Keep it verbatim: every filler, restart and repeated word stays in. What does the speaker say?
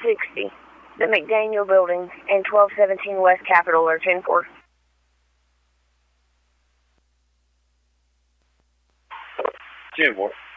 sixty. The McDaniel Building and twelve seventeen West Capitol are ten four. ten four.